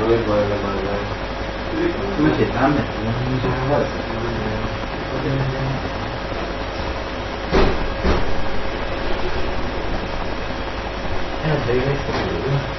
Come si sta a me? Non c'è questo.